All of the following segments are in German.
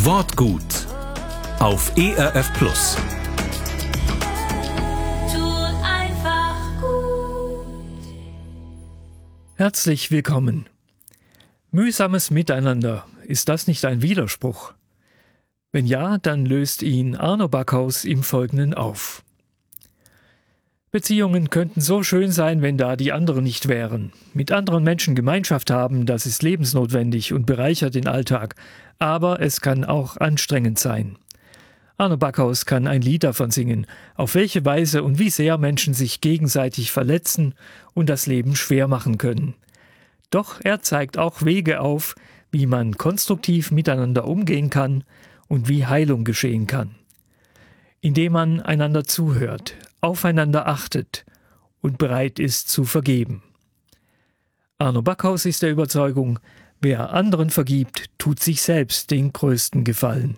Wortgut auf ERF Plus. Tut einfach gut. Herzlich willkommen. Mühsames Miteinander, ist das nicht ein Widerspruch? Wenn ja, dann löst ihn Arno Backhaus im Folgenden auf. Beziehungen könnten so schön sein, wenn da die anderen nicht wären. Mit anderen Menschen Gemeinschaft haben, das ist lebensnotwendig und bereichert den Alltag. Aber es kann auch anstrengend sein. Arno Backhaus kann ein Lied davon singen, auf welche Weise und wie sehr Menschen sich gegenseitig verletzen und das Leben schwer machen können. Doch er zeigt auch Wege auf, wie man konstruktiv miteinander umgehen kann und wie Heilung geschehen kann. Indem man einander zuhört, aufeinander achtet und bereit ist zu vergeben. Arno Backhaus ist der Überzeugung, wer anderen vergibt, tut sich selbst den größten Gefallen.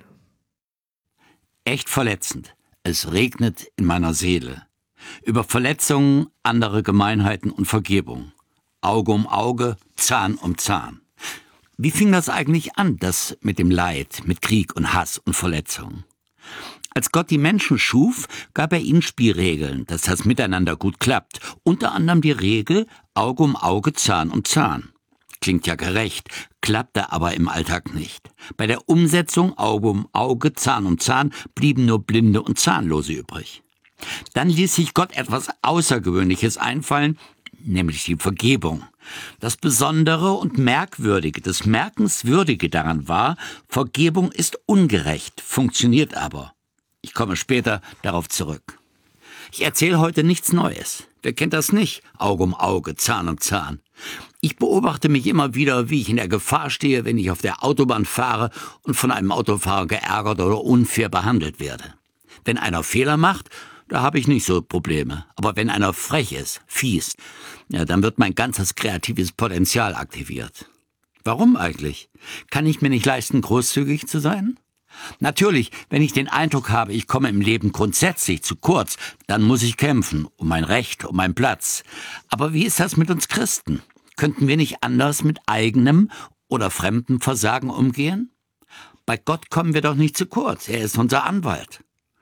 Echt verletzend. Es regnet in meiner Seele. Über Verletzungen, andere Gemeinheiten und Vergebung. Auge um Auge, Zahn um Zahn. Wie fing das eigentlich an, das mit dem Leid, mit Krieg und Hass und Verletzungen? Als Gott die Menschen schuf, gab er ihnen Spielregeln, dass das miteinander gut klappt. Unter anderem die Regel Auge um Auge, Zahn um Zahn. Klingt ja gerecht, klappte aber im Alltag nicht. Bei der Umsetzung Auge um Auge, Zahn um Zahn blieben nur Blinde und Zahnlose übrig. Dann ließ sich Gott etwas Außergewöhnliches einfallen, nämlich die Vergebung. Das Besondere und Merkwürdige, das Merkenswürdige daran war, Vergebung ist ungerecht, funktioniert aber. Ich komme später darauf zurück. Ich erzähle heute nichts Neues. Wer kennt das nicht? Auge um Auge, Zahn um Zahn. Ich beobachte mich immer wieder, wie ich in der Gefahr stehe, wenn ich auf der Autobahn fahre und von einem Autofahrer geärgert oder unfair behandelt werde. Wenn einer Fehler macht, da habe ich nicht so Probleme. Aber wenn einer frech ist, fies, ja, dann wird mein ganzes kreatives Potenzial aktiviert. Warum eigentlich? Kann ich mir nicht leisten, großzügig zu sein? Natürlich, wenn ich den Eindruck habe, ich komme im Leben grundsätzlich zu kurz, dann muss ich kämpfen, um mein Recht, um meinen Platz. Aber wie ist das mit uns Christen? Könnten wir nicht anders mit eigenem oder fremdem Versagen umgehen? Bei Gott kommen wir doch nicht zu kurz, er ist unser Anwalt.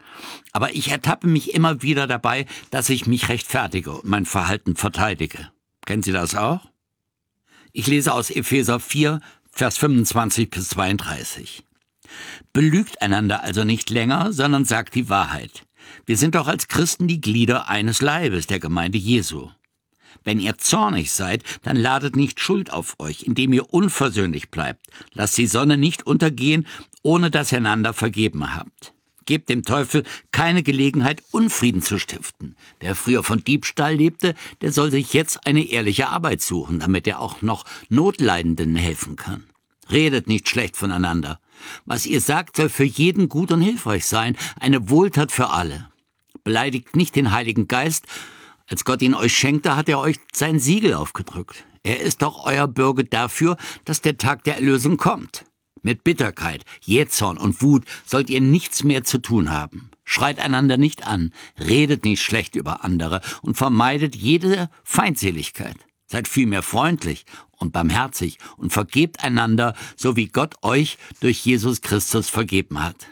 Aber ich ertappe mich immer wieder dabei, dass ich mich rechtfertige und mein Verhalten verteidige. Kennen Sie das auch? Ich lese aus Epheser 4, Vers 25 bis 32. Belügt einander also nicht länger, sondern sagt die Wahrheit. Wir sind doch als Christen die Glieder eines Leibes, der Gemeinde Jesu. Wenn ihr zornig seid, dann ladet nicht Schuld auf euch, indem ihr unversöhnlich bleibt. Lasst die Sonne nicht untergehen, ohne dass ihr einander vergeben habt. Gebt dem Teufel keine Gelegenheit, Unfrieden zu stiften. Wer früher von Diebstahl lebte, der soll sich jetzt eine ehrliche Arbeit suchen, damit er auch noch Notleidenden helfen kann. Redet nicht schlecht voneinander. Was ihr sagt, soll für jeden gut und hilfreich sein, eine Wohltat für alle. Beleidigt nicht den Heiligen Geist. Als Gott ihn euch schenkte, hat er euch sein Siegel aufgedrückt. Er ist doch euer Bürger dafür, dass der Tag der Erlösung kommt. Mit Bitterkeit, Jähzorn und Wut sollt ihr nichts mehr zu tun haben. Schreit einander nicht an, redet nicht schlecht über andere und vermeidet jede Feindseligkeit. Seid vielmehr freundlich und barmherzig und vergebt einander, so wie Gott euch durch Jesus Christus vergeben hat.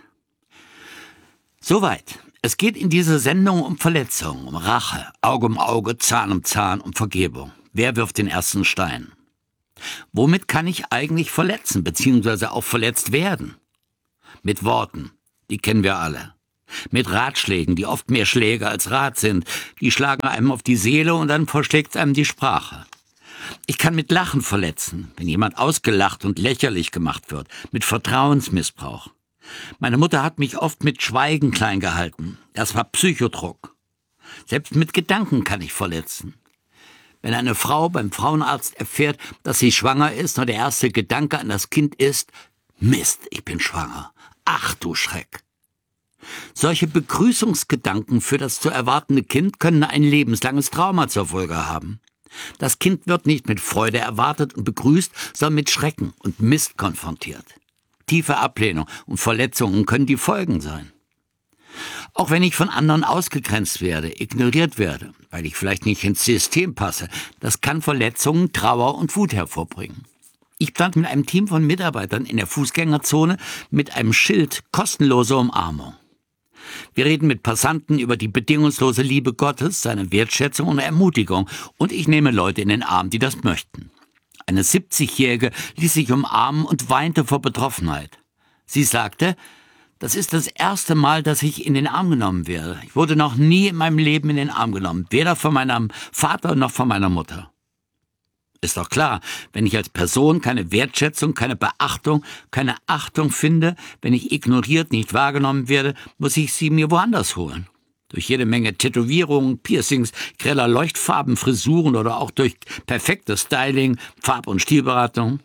Soweit. Es geht in dieser Sendung um Verletzungen, um Rache, Auge um Auge, Zahn um Zahn, um Vergebung. Wer wirft den ersten Stein? Womit kann ich eigentlich verletzen, beziehungsweise auch verletzt werden? Mit Worten, die kennen wir alle. Mit Ratschlägen, die oft mehr Schläge als Rat sind. Die schlagen einem auf die Seele und dann verschlägt einem die Sprache. Ich kann mit Lachen verletzen, wenn jemand ausgelacht und lächerlich gemacht wird, mit Vertrauensmissbrauch. Meine Mutter hat mich oft mit Schweigen klein gehalten. Das war Psychodruck. Selbst mit Gedanken kann ich verletzen. Wenn eine Frau beim Frauenarzt erfährt, dass sie schwanger ist und der erste Gedanke an das Kind ist, Mist, ich bin schwanger. Ach du Schreck. Solche Begrüßungsgedanken für das zu erwartende Kind können ein lebenslanges Trauma zur Folge haben. Das Kind wird nicht mit Freude erwartet und begrüßt, sondern mit Schrecken und Mist konfrontiert. Tiefe Ablehnung und Verletzungen können die Folgen sein. Auch wenn ich von anderen ausgegrenzt werde, ignoriert werde, weil ich vielleicht nicht ins System passe, das kann Verletzungen, Trauer und Wut hervorbringen. Ich stand mit einem Team von Mitarbeitern in der Fußgängerzone mit einem Schild kostenlose Umarmung. Wir reden mit Passanten über die bedingungslose Liebe Gottes, seine Wertschätzung und Ermutigung, und ich nehme Leute in den Arm, die das möchten. Eine 70-Jährige ließ sich umarmen und weinte vor Betroffenheit. Sie sagte, das ist das erste Mal, dass ich in den Arm genommen werde. Ich wurde noch nie in meinem Leben in den Arm genommen, weder von meinem Vater noch von meiner Mutter. Ist doch klar, wenn ich als Person keine Wertschätzung, keine Beachtung, keine Achtung finde, wenn ich ignoriert, nicht wahrgenommen werde, muss ich sie mir woanders holen. Durch jede Menge Tätowierungen, Piercings, greller Leuchtfarben, Frisuren oder auch durch perfektes Styling, Farb- und Stilberatung.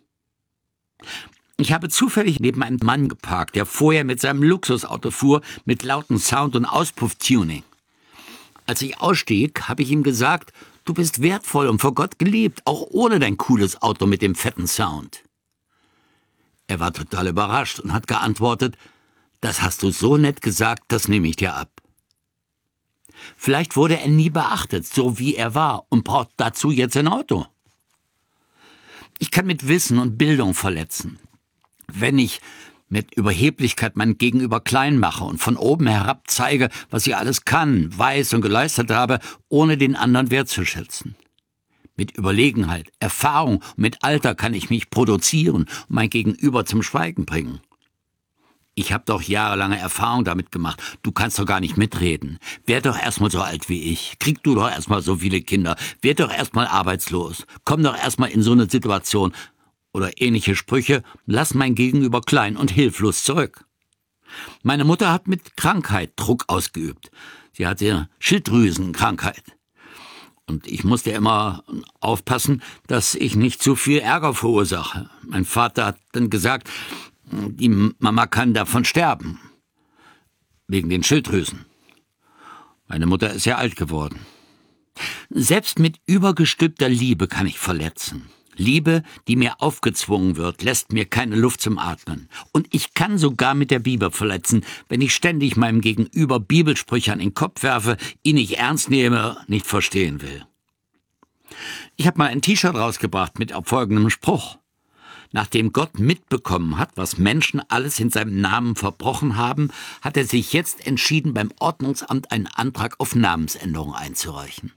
Ich habe zufällig neben einem Mann geparkt, der vorher mit seinem Luxusauto fuhr, mit lautem Sound und Auspuff-Tuning. Als ich ausstieg, habe ich ihm gesagt, du bist wertvoll und vor Gott geliebt, auch ohne dein cooles Auto mit dem fetten Sound. Er war total überrascht und hat geantwortet, das hast du so nett gesagt, das nehme ich dir ab. Vielleicht wurde er nie beachtet, so wie er war, und braucht dazu jetzt ein Auto. Ich kann mit Wissen und Bildung verletzen. Wenn ich mit Überheblichkeit mein Gegenüber klein mache und von oben herab zeige, was ich alles kann, weiß und geleistet habe, ohne den anderen wertzuschätzen. Mit Überlegenheit, Erfahrung und mit Alter kann ich mich produzieren und mein Gegenüber zum Schweigen bringen. Ich habe doch jahrelange Erfahrung damit gemacht. Du kannst doch gar nicht mitreden. Werd doch erstmal so alt wie ich. Krieg du doch erstmal so viele Kinder. Werd doch erstmal arbeitslos. Komm doch erstmal in so eine Situation. Oder ähnliche Sprüche, lass mein Gegenüber klein und hilflos zurück. Meine Mutter hat mit Krankheit Druck ausgeübt. Sie hatte Schilddrüsenkrankheit. Und ich musste immer aufpassen, dass ich nicht zu viel Ärger verursache. Mein Vater hat dann gesagt, die Mama kann davon sterben. Wegen den Schilddrüsen. Meine Mutter ist ja alt geworden. Selbst mit übergestülpter Liebe kann ich verletzen. Liebe, die mir aufgezwungen wird, lässt mir keine Luft zum Atmen. Und ich kann sogar mit der Bibel verletzen, wenn ich ständig meinem Gegenüber Bibelsprüche an den Kopf werfe, ihn nicht ernst nehme, nicht verstehen will. Ich habe mal ein T-Shirt rausgebracht mit folgendem Spruch. Nachdem Gott mitbekommen hat, was Menschen alles in seinem Namen verbrochen haben, hat er sich jetzt entschieden, beim Ordnungsamt einen Antrag auf Namensänderung einzureichen.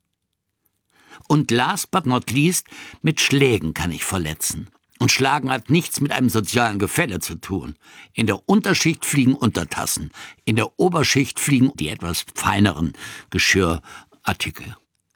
Und last but not least, mit Schlägen kann ich verletzen. Und Schlagen hat nichts mit einem sozialen Gefälle zu tun. In der Unterschicht fliegen Untertassen, in der Oberschicht fliegen die etwas feineren Geschirrartikel.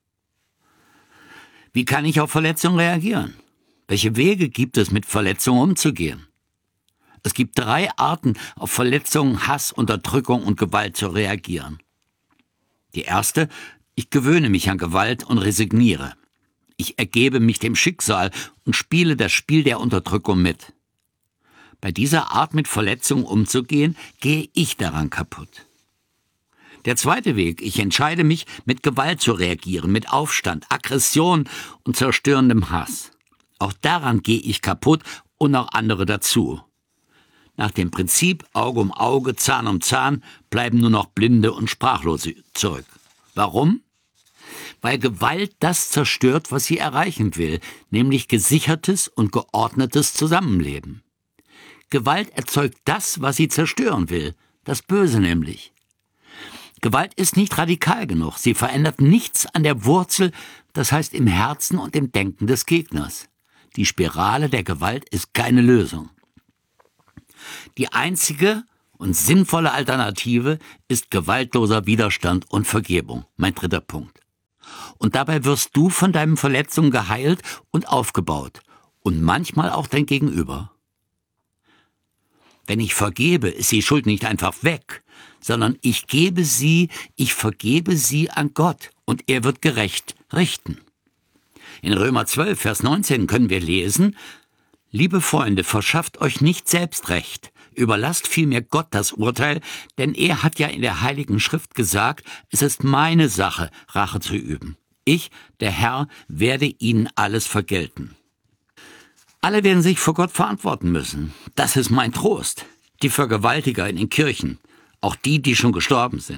Wie kann ich auf Verletzungen reagieren? Welche Wege gibt es, mit Verletzungen umzugehen? Es gibt 3 Arten, auf Verletzungen, Hass, Unterdrückung und Gewalt zu reagieren. Die erste: Ich gewöhne mich an Gewalt und resigniere. Ich ergebe mich dem Schicksal und spiele das Spiel der Unterdrückung mit. Bei dieser Art, mit Verletzungen umzugehen, gehe ich daran kaputt. Der zweite Weg: Ich entscheide mich, mit Gewalt zu reagieren, mit Aufstand, Aggression und zerstörendem Hass. Auch daran gehe ich kaputt und auch andere dazu. Nach dem Prinzip Auge um Auge, Zahn um Zahn bleiben nur noch Blinde und Sprachlose zurück. Warum? Weil Gewalt das zerstört, was sie erreichen will, nämlich gesichertes und geordnetes Zusammenleben. Gewalt erzeugt das, was sie zerstören will, das Böse nämlich. Gewalt ist nicht radikal genug, sie verändert nichts an der Wurzel, das heißt im Herzen und im Denken des Gegners. Die Spirale der Gewalt ist keine Lösung. Die einzige und sinnvolle Alternative ist gewaltloser Widerstand und Vergebung, mein 3. Punkt. Und dabei wirst du von deinen Verletzungen geheilt und aufgebaut und manchmal auch dein Gegenüber. Wenn ich vergebe, ist die Schuld nicht einfach weg, sondern ich vergebe sie an Gott und er wird gerecht richten. In Römer 12, Vers 19 können wir lesen: Liebe Freunde, verschafft euch nicht selbst Recht, überlasst vielmehr Gott das Urteil, denn er hat ja in der Heiligen Schrift gesagt, es ist meine Sache, Rache zu üben. Ich, der Herr, werde ihnen alles vergelten. Alle werden sich vor Gott verantworten müssen. Das ist mein Trost. Die Vergewaltiger in den Kirchen, auch die, die schon gestorben sind.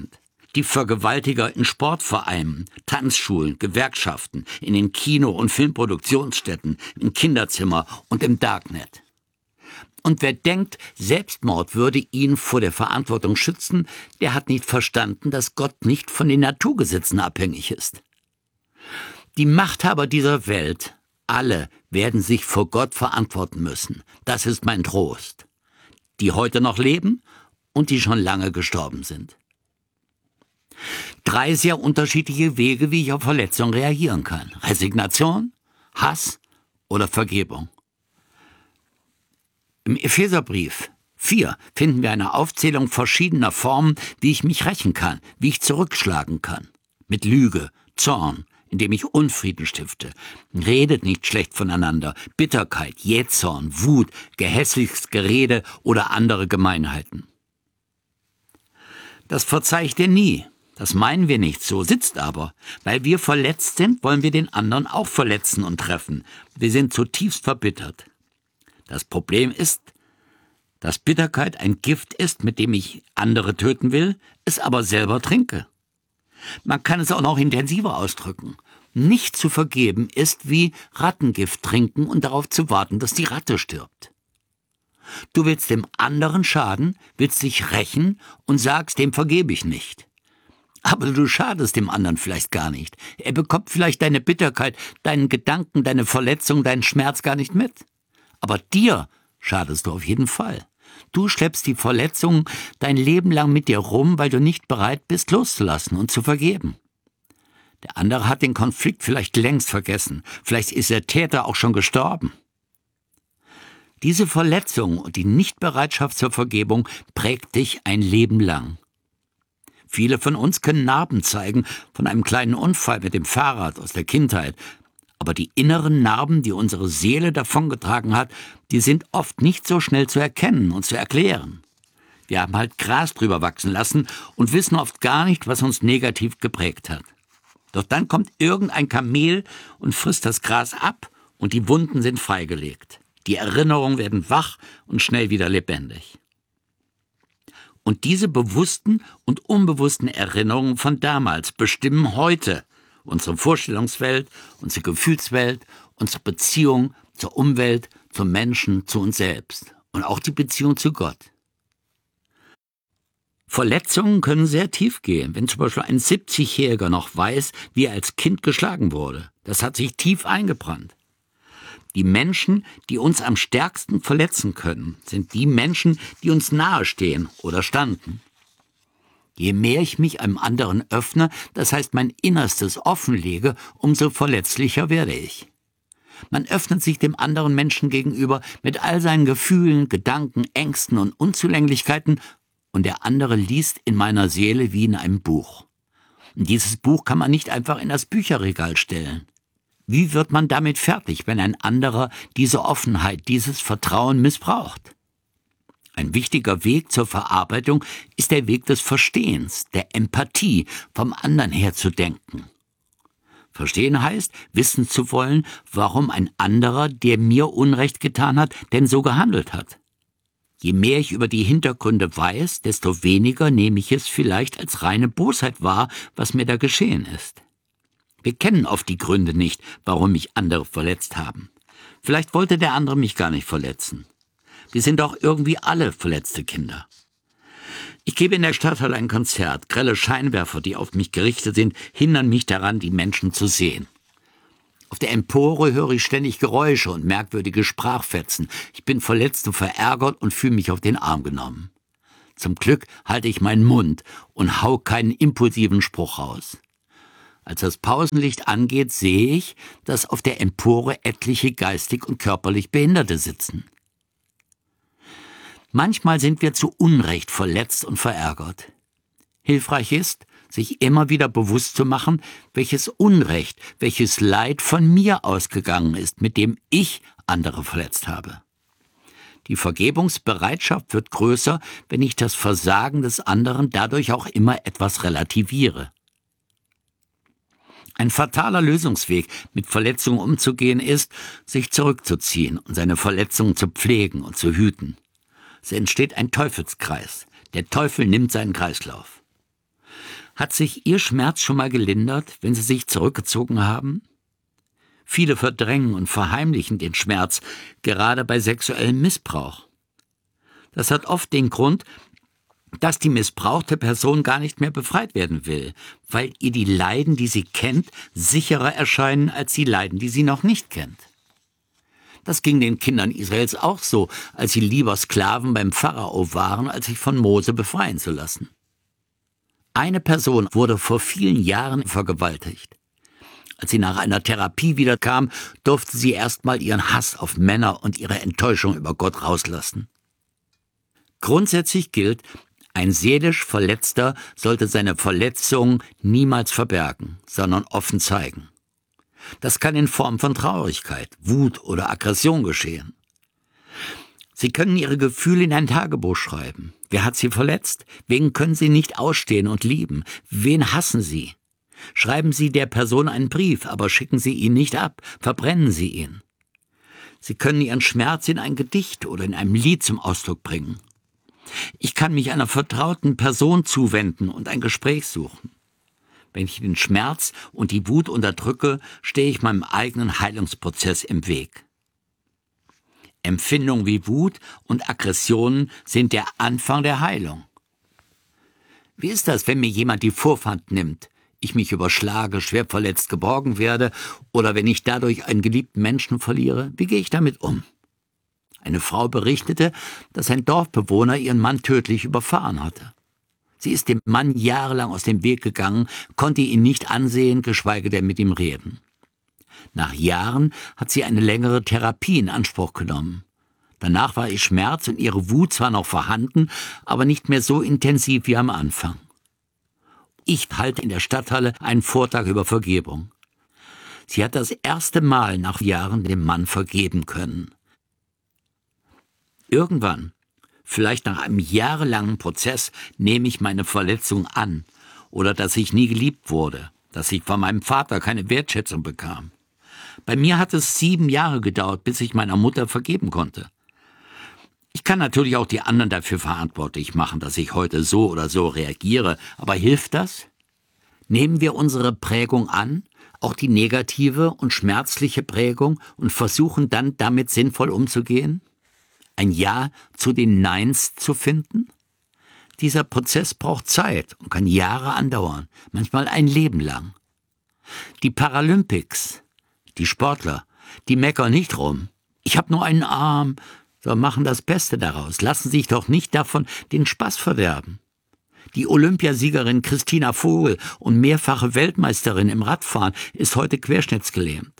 Die Vergewaltiger in Sportvereinen, Tanzschulen, Gewerkschaften, in den Kino- und Filmproduktionsstätten, im Kinderzimmer und im Darknet. Und wer denkt, Selbstmord würde ihn vor der Verantwortung schützen, der hat nicht verstanden, dass Gott nicht von den Naturgesetzen abhängig ist. Die Machthaber dieser Welt, alle werden sich vor Gott verantworten müssen. Das ist mein Trost. Die heute noch leben und die schon lange gestorben sind. 3 sehr unterschiedliche Wege, wie ich auf Verletzungen reagieren kann. Resignation, Hass oder Vergebung. Im Epheserbrief 4 finden wir eine Aufzählung verschiedener Formen, wie ich mich rächen kann, wie ich zurückschlagen kann. Mit Lüge, Zorn, indem ich Unfrieden stifte. Redet nicht schlecht voneinander. Bitterkeit, Jähzorn, Wut, gehässiges Gerede oder andere Gemeinheiten. Das verzeih ich dir nie. Das meinen wir nicht, so sitzt aber. Weil wir verletzt sind, wollen wir den anderen auch verletzen und treffen. Wir sind zutiefst verbittert. Das Problem ist, dass Bitterkeit ein Gift ist, mit dem ich andere töten will, es aber selber trinke. Man kann es auch noch intensiver ausdrücken. Nicht zu vergeben ist wie Rattengift trinken und darauf zu warten, dass die Ratte stirbt. Du willst dem anderen schaden, willst dich rächen und sagst, dem vergebe ich nicht. Aber du schadest dem anderen vielleicht gar nicht. Er bekommt vielleicht deine Bitterkeit, deinen Gedanken, deine Verletzung, deinen Schmerz gar nicht mit. Aber dir schadest du auf jeden Fall. Du schleppst die Verletzungen dein Leben lang mit dir rum, weil du nicht bereit bist, loszulassen und zu vergeben. Der andere hat den Konflikt vielleicht längst vergessen. Vielleicht ist der Täter auch schon gestorben. Diese Verletzung und die Nichtbereitschaft zur Vergebung prägt dich ein Leben lang. Viele von uns können Narben zeigen von einem kleinen Unfall mit dem Fahrrad aus der Kindheit. Aber die inneren Narben, die unsere Seele davongetragen hat, die sind oft nicht so schnell zu erkennen und zu erklären. Wir haben halt Gras drüber wachsen lassen und wissen oft gar nicht, was uns negativ geprägt hat. Doch dann kommt irgendein Kamel und frisst das Gras ab und die Wunden sind freigelegt. Die Erinnerungen werden wach und schnell wieder lebendig. Und diese bewussten und unbewussten Erinnerungen von damals bestimmen heute unsere Vorstellungswelt, unsere Gefühlswelt, unsere Beziehung zur Umwelt, zum Menschen, zu uns selbst und auch die Beziehung zu Gott. Verletzungen können sehr tief gehen, wenn zum Beispiel ein 70-Jähriger noch weiß, wie er als Kind geschlagen wurde. Das hat sich tief eingebrannt. Die Menschen, die uns am stärksten verletzen können, sind die Menschen, die uns nahestehen oder standen. Je mehr ich mich einem anderen öffne, das heißt mein Innerstes offenlege, umso verletzlicher werde ich. Man öffnet sich dem anderen Menschen gegenüber mit all seinen Gefühlen, Gedanken, Ängsten und Unzulänglichkeiten und der andere liest in meiner Seele wie in einem Buch. Und dieses Buch kann man nicht einfach in das Bücherregal stellen. Wie wird man damit fertig, wenn ein anderer diese Offenheit, dieses Vertrauen missbraucht? Ein wichtiger Weg zur Verarbeitung ist der Weg des Verstehens, der Empathie, vom anderen her zu denken. Verstehen heißt, wissen zu wollen, warum ein anderer, der mir Unrecht getan hat, denn so gehandelt hat. Je mehr ich über die Hintergründe weiß, desto weniger nehme ich es vielleicht als reine Bosheit wahr, was mir da geschehen ist. Wir kennen oft die Gründe nicht, warum mich andere verletzt haben. Vielleicht wollte der andere mich gar nicht verletzen. Wir sind doch irgendwie alle verletzte Kinder. Ich gebe in der Stadthalle ein Konzert. Grelle Scheinwerfer, die auf mich gerichtet sind, hindern mich daran, die Menschen zu sehen. Auf der Empore höre ich ständig Geräusche und merkwürdige Sprachfetzen. Ich bin verletzt und verärgert und fühle mich auf den Arm genommen. Zum Glück halte ich meinen Mund und hau keinen impulsiven Spruch raus. Als das Pausenlicht angeht, sehe ich, dass auf der Empore etliche geistig und körperlich Behinderte sitzen. Manchmal sind wir zu Unrecht verletzt und verärgert. Hilfreich ist, sich immer wieder bewusst zu machen, welches Unrecht, welches Leid von mir ausgegangen ist, mit dem ich andere verletzt habe. Die Vergebungsbereitschaft wird größer, wenn ich das Versagen des anderen dadurch auch immer etwas relativiere. Ein fataler Lösungsweg, mit Verletzungen umzugehen, ist, sich zurückzuziehen und seine Verletzungen zu pflegen und zu hüten. Es entsteht ein Teufelskreis. Der Teufel nimmt seinen Kreislauf. Hat sich Ihr Schmerz schon mal gelindert, wenn Sie sich zurückgezogen haben? Viele verdrängen und verheimlichen den Schmerz, gerade bei sexuellem Missbrauch. Das hat oft den Grund, dass die missbrauchte Person gar nicht mehr befreit werden will, weil ihr die Leiden, die sie kennt, sicherer erscheinen als die Leiden, die sie noch nicht kennt. Das ging den Kindern Israels auch so, als sie lieber Sklaven beim Pharao waren, als sich von Mose befreien zu lassen. Eine Person wurde vor vielen Jahren vergewaltigt. Als sie nach einer Therapie wiederkam, durfte sie erstmal ihren Hass auf Männer und ihre Enttäuschung über Gott rauslassen. Grundsätzlich gilt, ein seelisch Verletzter sollte seine Verletzung niemals verbergen, sondern offen zeigen. Das kann in Form von Traurigkeit, Wut oder Aggression geschehen. Sie können Ihre Gefühle in ein Tagebuch schreiben. Wer hat Sie verletzt? Wen können Sie nicht ausstehen und lieben? Wen hassen Sie? Schreiben Sie der Person einen Brief, aber schicken Sie ihn nicht ab, verbrennen Sie ihn. Sie können Ihren Schmerz in ein Gedicht oder in einem Lied zum Ausdruck bringen. Ich kann mich einer vertrauten Person zuwenden und ein Gespräch suchen. Wenn ich den Schmerz und die Wut unterdrücke, stehe ich meinem eigenen Heilungsprozess im Weg. Empfindungen wie Wut und Aggressionen sind der Anfang der Heilung. Wie ist das, wenn mir jemand die Vorpfand nimmt, ich mich überschlage, schwer verletzt geborgen werde oder wenn ich dadurch einen geliebten Menschen verliere? Wie gehe ich damit um? Eine Frau berichtete, dass ein Dorfbewohner ihren Mann tödlich überfahren hatte. Sie ist dem Mann jahrelang aus dem Weg gegangen, konnte ihn nicht ansehen, geschweige denn mit ihm reden. Nach Jahren hat sie eine längere Therapie in Anspruch genommen. Danach war ihr Schmerz und ihre Wut zwar noch vorhanden, aber nicht mehr so intensiv wie am Anfang. Ich halte in der Stadthalle einen Vortrag über Vergebung. Sie hat das erste Mal nach Jahren dem Mann vergeben können. Irgendwann, vielleicht nach einem jahrelangen Prozess, nehme ich meine Verletzung an oder dass ich nie geliebt wurde, dass ich von meinem Vater keine Wertschätzung bekam. Bei mir hat es 7 Jahre gedauert, bis ich meiner Mutter vergeben konnte. Ich kann natürlich auch die anderen dafür verantwortlich machen, dass ich heute so oder so reagiere, aber hilft das? Nehmen wir unsere Prägung an, auch die negative und schmerzliche Prägung, und versuchen dann damit sinnvoll umzugehen? Ein Ja zu den Neins zu finden? Dieser Prozess braucht Zeit und kann Jahre andauern, manchmal ein Leben lang. Die Paralympics, die Sportler, die meckern nicht rum. Ich habe nur einen Arm, sondern machen das Beste daraus, lassen sich doch nicht davon den Spaß verderben. Die Olympiasiegerin Christina Vogel und mehrfache Weltmeisterin im Radfahren ist heute querschnittsgelähmt.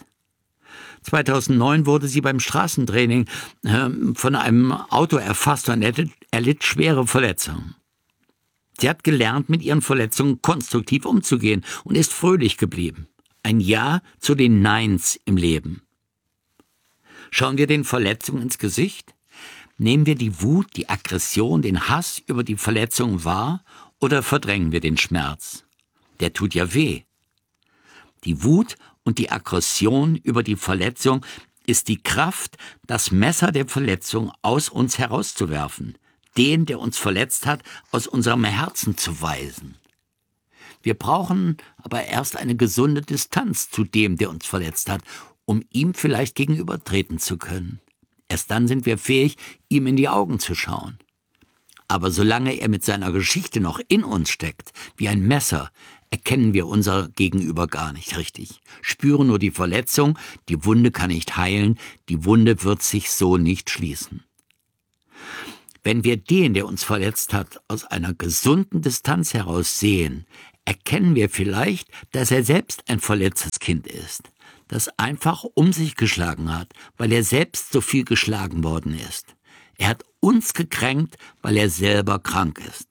2009 wurde sie beim Straßentraining von einem Auto erfasst und erlitt schwere Verletzungen. Sie hat gelernt, mit ihren Verletzungen konstruktiv umzugehen und ist fröhlich geblieben. Ein Ja zu den Neins im Leben. Schauen wir den Verletzungen ins Gesicht? Nehmen wir die Wut, die Aggression, den Hass über die Verletzung wahr oder verdrängen wir den Schmerz? Der tut ja weh. Die Wut und die Aggression über die Verletzung ist die Kraft, das Messer der Verletzung aus uns herauszuwerfen, den, der uns verletzt hat, aus unserem Herzen zu weisen. Wir brauchen aber erst eine gesunde Distanz zu dem, der uns verletzt hat, um ihm vielleicht gegenübertreten zu können. Erst dann sind wir fähig, ihm in die Augen zu schauen. Aber solange er mit seiner Geschichte noch in uns steckt, wie ein Messer, erkennen wir unser Gegenüber gar nicht richtig, spüren nur die Verletzung, die Wunde kann nicht heilen, die Wunde wird sich so nicht schließen. Wenn wir den, der uns verletzt hat, aus einer gesunden Distanz heraus sehen, erkennen wir vielleicht, dass er selbst ein verletztes Kind ist, das einfach um sich geschlagen hat, weil er selbst so viel geschlagen worden ist. Er hat uns gekränkt, weil er selber krank ist.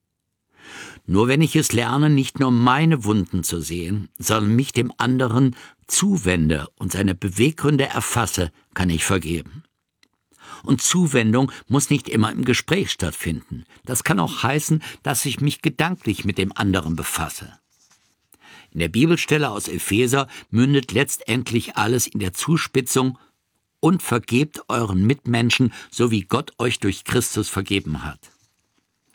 Nur wenn ich es lerne, nicht nur meine Wunden zu sehen, sondern mich dem anderen zuwende und seine Beweggründe erfasse, kann ich vergeben. Und Zuwendung muss nicht immer im Gespräch stattfinden. Das kann auch heißen, dass ich mich gedanklich mit dem anderen befasse. In der Bibelstelle aus Epheser mündet letztendlich alles in der Zuspitzung: und vergebt euren Mitmenschen, so wie Gott euch durch Christus vergeben hat.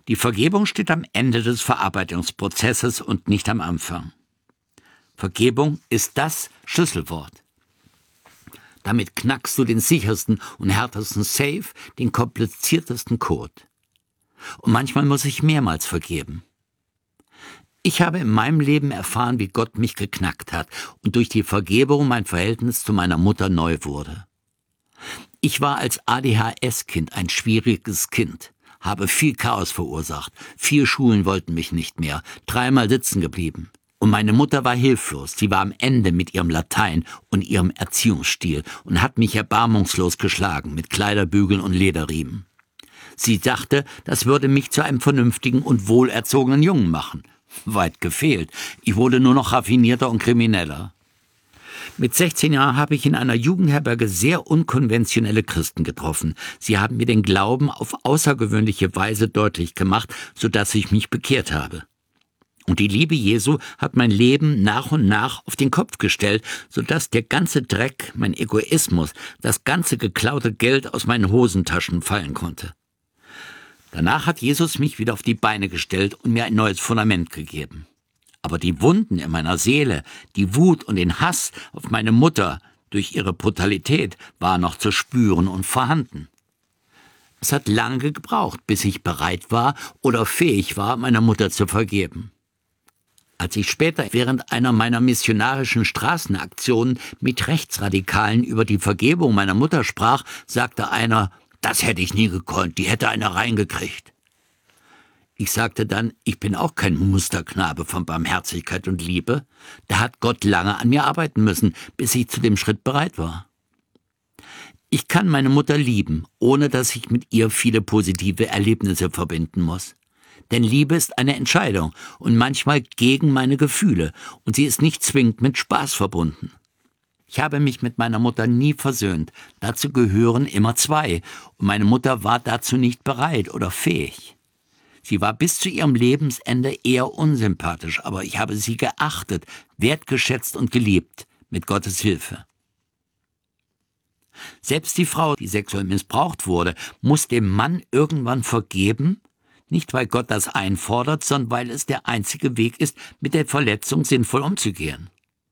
Die Vergebung steht am Ende des Verarbeitungsprozesses und nicht am Anfang. Vergebung ist das Schlüsselwort. Damit knackst du den sichersten und härtesten Safe, den kompliziertesten Code. Und manchmal muss ich mehrmals vergeben. Ich habe in meinem Leben erfahren, wie Gott mich geknackt hat und durch die Vergebung mein Verhältnis zu meiner Mutter neu wurde. Ich war als ADHS-Kind ein schwieriges Kind, habe viel Chaos verursacht. 4 Schulen wollten mich nicht mehr, 3-mal sitzen geblieben. Und meine Mutter war hilflos, sie war am Ende mit ihrem Latein und ihrem Erziehungsstil und hat mich erbarmungslos geschlagen mit Kleiderbügeln und Lederriemen. Sie dachte, das würde mich zu einem vernünftigen und wohlerzogenen Jungen machen. Weit gefehlt, ich wurde nur noch raffinierter und krimineller. Mit 16 Jahren habe ich in einer Jugendherberge sehr unkonventionelle Christen getroffen. Sie haben mir den Glauben auf außergewöhnliche Weise deutlich gemacht, sodass ich mich bekehrt habe. Und die Liebe Jesu hat mein Leben nach und nach auf den Kopf gestellt, sodass der ganze Dreck, mein Egoismus, das ganze geklaute Geld aus meinen Hosentaschen fallen konnte. Danach hat Jesus mich wieder auf die Beine gestellt und mir ein neues Fundament gegeben. Aber die Wunden in meiner Seele, die Wut und den Hass auf meine Mutter durch ihre Brutalität waren noch zu spüren und vorhanden. Es hat lange gebraucht, bis ich bereit war oder fähig war, meiner Mutter zu vergeben. Als ich später während einer meiner missionarischen Straßenaktionen mit Rechtsradikalen über die Vergebung meiner Mutter sprach, sagte einer, das hätte ich nie gekonnt, die hätte einer reingekriegt. Ich sagte dann, ich bin auch kein Musterknabe von Barmherzigkeit und Liebe. Da hat Gott lange an mir arbeiten müssen, bis ich zu dem Schritt bereit war. Ich kann meine Mutter lieben, ohne dass ich mit ihr viele positive Erlebnisse verbinden muss. Denn Liebe ist eine Entscheidung und manchmal gegen meine Gefühle und sie ist nicht zwingend mit Spaß verbunden. Ich habe mich mit meiner Mutter nie versöhnt, dazu gehören immer 2 und meine Mutter war dazu nicht bereit oder fähig. Sie war bis zu ihrem Lebensende eher unsympathisch, aber ich habe sie geachtet, wertgeschätzt und geliebt, mit Gottes Hilfe. Selbst die Frau, die sexuell missbraucht wurde, muss dem Mann irgendwann vergeben, nicht weil Gott das einfordert, sondern weil es der einzige Weg ist, mit der Verletzung sinnvoll umzugehen.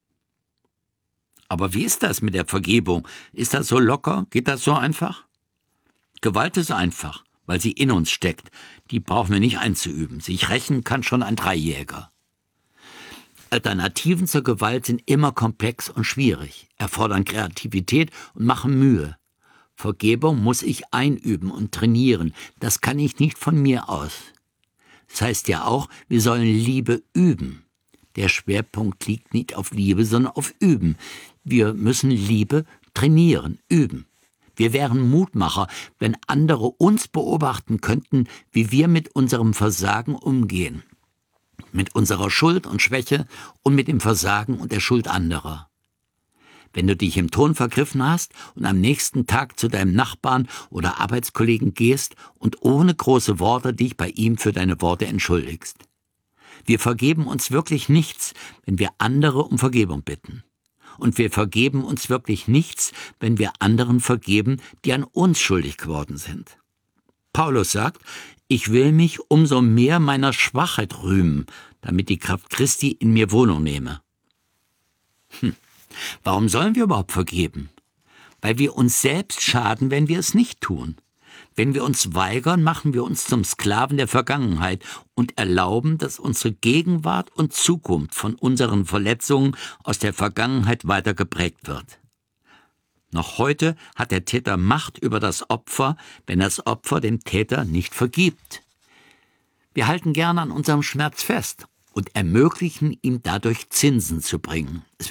Aber wie ist das mit der Vergebung? Ist das so locker? Geht das so einfach? Gewalt ist einfach, weil sie in uns steckt. Die brauchen wir nicht einzuüben. Sich rächen kann schon ein 3-Jähriger. Alternativen zur Gewalt sind immer komplex und schwierig, erfordern Kreativität und machen Mühe. Vergebung muss ich einüben und trainieren. Das kann ich nicht von mir aus. Das heißt ja auch, wir sollen Liebe üben. Der Schwerpunkt liegt nicht auf Liebe, sondern auf Üben. Wir müssen Liebe trainieren, üben. Wir wären Mutmacher, wenn andere uns beobachten könnten, wie wir mit unserem Versagen umgehen. Mit unserer Schuld und Schwäche und mit dem Versagen und der Schuld anderer. Wenn du dich im Ton vergriffen hast und am nächsten Tag zu deinem Nachbarn oder Arbeitskollegen gehst und ohne große Worte dich bei ihm für deine Worte entschuldigst. Wir vergeben uns wirklich nichts, wenn wir andere um Vergebung bitten. Und wir vergeben uns wirklich nichts, wenn wir anderen vergeben, die an uns schuldig geworden sind. Paulus sagt, ich will mich umso mehr meiner Schwachheit rühmen, damit die Kraft Christi in mir Wohnung nehme. Warum sollen wir überhaupt vergeben? Weil wir uns selbst schaden, wenn wir es nicht tun. Wenn wir uns weigern, machen wir uns zum Sklaven der Vergangenheit und erlauben, dass unsere Gegenwart und Zukunft von unseren Verletzungen aus der Vergangenheit weiter geprägt wird. Noch heute hat der Täter Macht über das Opfer, wenn das Opfer dem Täter nicht vergibt. Wir halten gerne an unserem Schmerz fest und ermöglichen ihm dadurch Zinsen zu bringen.